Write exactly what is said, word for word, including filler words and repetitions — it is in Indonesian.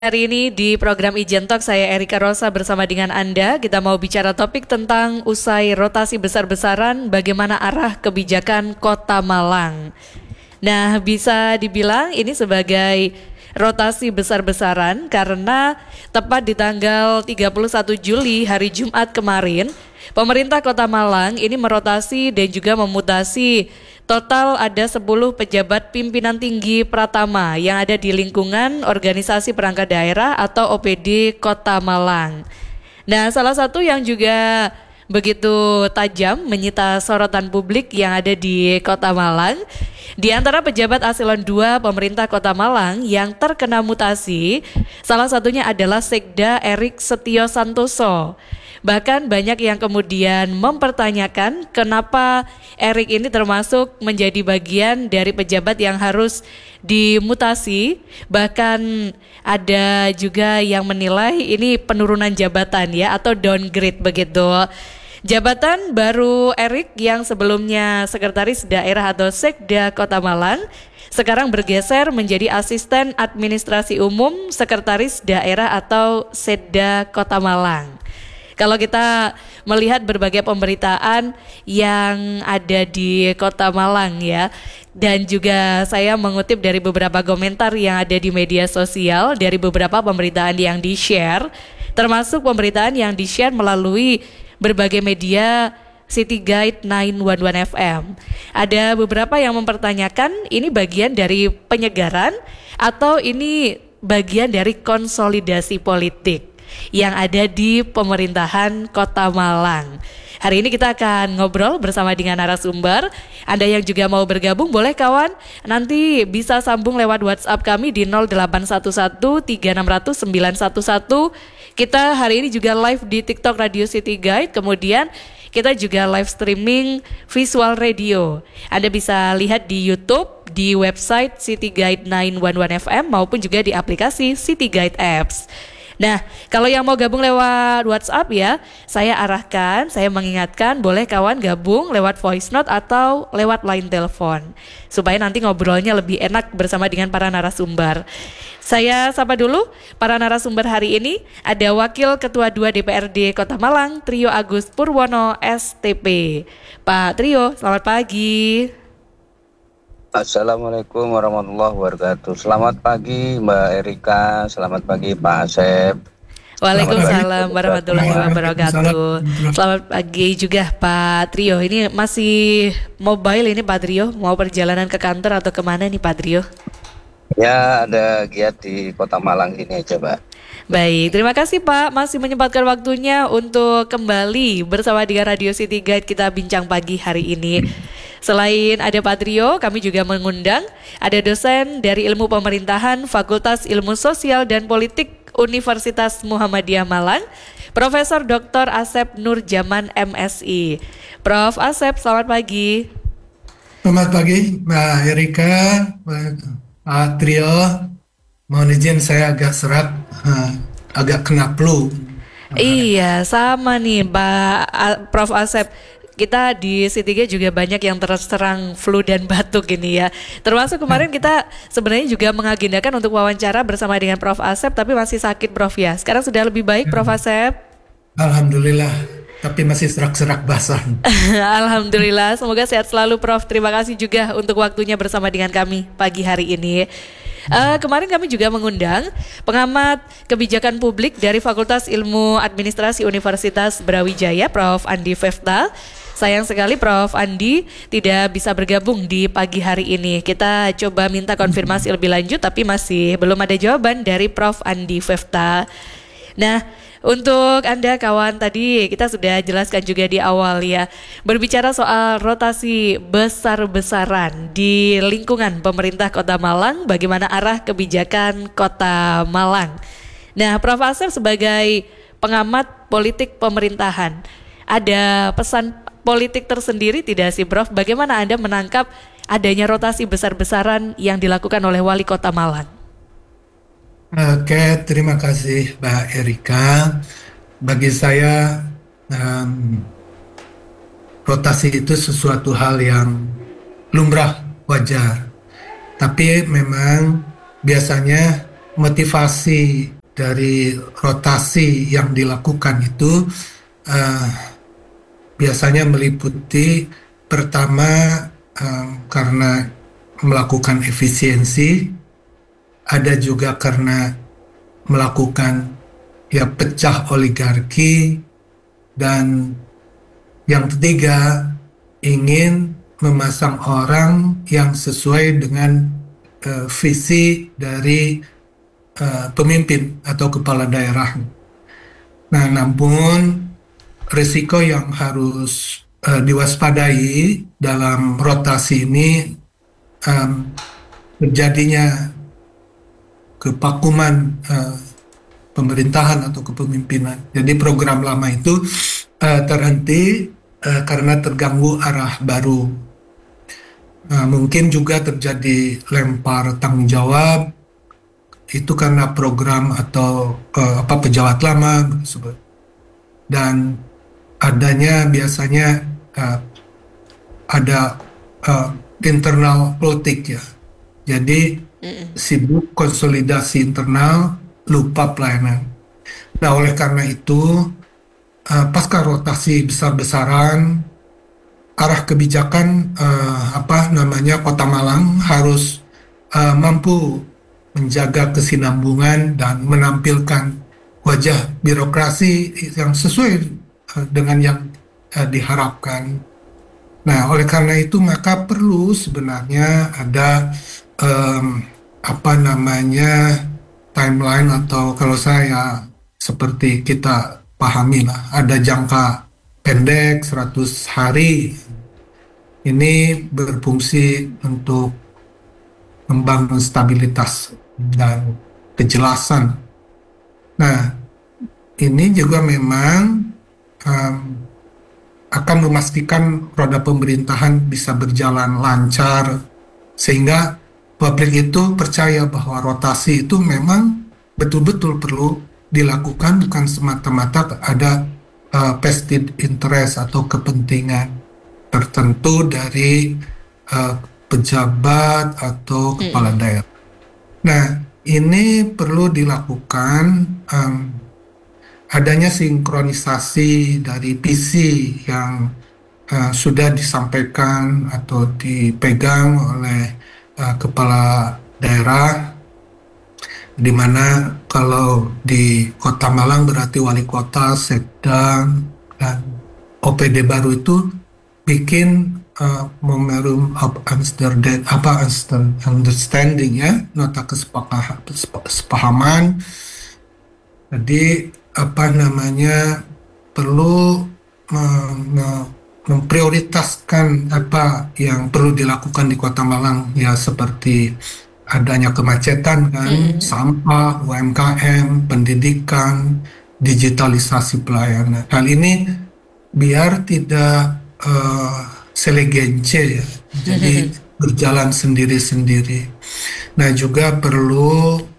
Hari ini di program Ijen Talk saya Erika Rosa bersama dengan Anda. Kita mau bicara topik tentang usai rotasi besar-besaran bagaimana arah kebijakan Kota Malang. Nah, bisa dibilang ini sebagai rotasi besar-besaran karena tepat di tanggal tiga puluh satu Juli hari Jumat kemarin, pemerintah Kota Malang ini merotasi dan juga memutasi total ada sepuluh pejabat pimpinan tinggi Pratama yang ada di lingkungan organisasi perangkat daerah atau O P D Kota Malang. Nah, salah satu yang juga begitu tajam menyita sorotan publik yang ada di Kota Malang, di antara pejabat eselon dua pemerintah Kota Malang yang terkena mutasi, salah satunya adalah Sekda Erik Setio Santoso. Bahkan banyak yang kemudian mempertanyakan kenapa Erik ini termasuk menjadi bagian dari pejabat yang harus dimutasi. Bahkan ada juga yang menilai ini penurunan jabatan ya atau downgrade begitu. Jabatan baru Erik yang sebelumnya sekretaris daerah atau Sekda Kota Malang sekarang bergeser menjadi asisten administrasi umum sekretaris daerah atau Setda Kota Malang. Kalau kita melihat berbagai pemberitaan yang ada di Kota Malang ya, dan juga saya mengutip dari beberapa komentar yang ada di media sosial dari beberapa pemberitaan yang di-share, termasuk pemberitaan yang di-share melalui berbagai media City Guide sembilan satu satu F M. Ada beberapa yang mempertanyakan ini bagian dari penyegaran atau ini bagian dari konsolidasi politik yang ada di pemerintahan Kota Malang. Hari ini kita akan ngobrol bersama dengan narasumber. Anda yang juga mau bergabung boleh kawan, nanti bisa sambung lewat WhatsApp kami di nol delapan satu satu tiga enam nol nol sembilan satu satu. Kita hari ini juga live di TikTok Radio City Guide, kemudian kita juga live streaming visual radio. Anda bisa lihat di YouTube, di website City Guide sembilan satu satu F M maupun juga di aplikasi City Guide Apps. Nah, kalau yang mau gabung lewat WhatsApp ya, saya arahkan, saya mengingatkan boleh kawan gabung lewat voice note atau lewat line telepon supaya nanti ngobrolnya lebih enak bersama dengan para narasumber. Saya sapa dulu para narasumber hari ini. Ada Wakil Ketua dua D P R D Kota Malang, Trio Agus Purwono S T P. Pak Trio, selamat pagi. Assalamualaikum warahmatullahi wabarakatuh. Selamat pagi Mbak Erika, selamat pagi Pak Asep. Waalaikumsalam warahmatullahi wabarakatuh. Selamat pagi juga Pak Trio. Ini masih mobile ini Pak Trio, mau perjalanan ke kantor atau kemana nih Pak Trio? Ya, ada giat di Kota Malang ini aja Pak. Baik, terima kasih Pak masih menyempatkan waktunya untuk kembali bersama dengan Radio City Guide kita bincang pagi hari ini. Selain ada Pak Trio, kami juga mengundang ada dosen dari Ilmu Pemerintahan Fakultas Ilmu Sosial dan Politik Universitas Muhammadiyah Malang, Profesor Doktor Asep Nurjaman M Si. Prof Asep, selamat pagi. Selamat pagi Mbak Erika, Pak Trio. Mohon izin saya agak serak, uh, agak kena flu. Iya, sama nih Pak Prof Asep. Kita di City Guide juga banyak yang terserang flu dan batuk ini ya. Termasuk kemarin kita sebenarnya juga mengagendakan untuk wawancara bersama dengan Prof Asep, tapi masih sakit Prof ya. Sekarang sudah lebih baik Prof Asep? Alhamdulillah, tapi masih serak-serak basah. Alhamdulillah, semoga sehat selalu Prof. Terima kasih juga untuk waktunya bersama dengan kami pagi hari ini. Uh, kemarin kami juga mengundang pengamat kebijakan publik dari Fakultas Ilmu Administrasi Universitas Brawijaya, Prof Andi Fefta. Sayang sekali Prof Andi tidak bisa bergabung di pagi hari ini. Kita coba minta konfirmasi lebih lanjut, tapi masih belum ada jawaban dari Prof Andi Fefta. Nah, untuk Anda kawan, tadi kita sudah jelaskan juga di awal ya, berbicara soal rotasi besar-besaran di lingkungan pemerintah Kota Malang, bagaimana arah kebijakan Kota Malang. Nah, Prof Asep sebagai pengamat politik pemerintahan, ada pesan politik tersendiri tidak sih Prof? Bagaimana Anda menangkap adanya rotasi besar-besaran yang dilakukan oleh Wali Kota Malang? Oke, terima kasih Mbak Erika. Bagi saya um, rotasi itu sesuatu hal yang lumrah, wajar. Tapi memang biasanya motivasi dari rotasi yang dilakukan itu uh, biasanya meliputi pertama uh, karena melakukan efisiensi, ada juga karena melakukan ya pecah oligarki, dan yang ketiga ingin memasang orang yang sesuai dengan uh, visi dari uh, pemimpin atau kepala daerah. Nah, namun risiko yang harus uh, diwaspadai dalam rotasi ini um, terjadinya kevakuman uh, pemerintahan atau kepemimpinan. Jadi program lama itu uh, terhenti uh, karena terganggu arah baru. Uh, mungkin juga terjadi lempar tanggung jawab, itu karena program atau uh, apa pejabat lama, dan adanya biasanya uh, ada uh, internal politik ya. Jadi sibuk konsolidasi internal, lupa pelayanan. Nah, oleh karena itu uh, pasca rotasi besar-besaran, arah kebijakan uh, apa namanya Kota Malang harus uh, mampu menjaga kesinambungan dan menampilkan wajah birokrasi yang sesuai uh, dengan yang uh, diharapkan. Nah, oleh karena itu maka perlu sebenarnya ada um, apa namanya timeline, atau kalau saya seperti kita pahami lah, ada jangka pendek seratus hari. Ini berfungsi untuk membangun stabilitas dan kejelasan. Nah, ini juga memang um, akan memastikan roda pemerintahan bisa berjalan lancar, sehingga publik itu percaya bahwa rotasi itu memang betul-betul perlu dilakukan, bukan semata-mata ada uh, vested interest atau kepentingan tertentu dari uh, pejabat atau kepala daerah. Nah, ini perlu dilakukan um, adanya sinkronisasi dari visi yang uh, sudah disampaikan atau dipegang oleh uh, kepala daerah, di mana kalau di Kota Malang berarti wali kota, sekda, dan O P D baru itu bikin uh, memorandum of understanding, apa understanding ya, nota kesepahaman. Jadi apa namanya perlu mem- memprioritaskan apa yang perlu dilakukan di Kota Malang, ya seperti adanya kemacetan kan, hmm. sampah, U M K M, pendidikan, digitalisasi pelayanan. Hal ini biar tidak uh, selegence ya, jadi berjalan sendiri-sendiri. Nah, juga perlu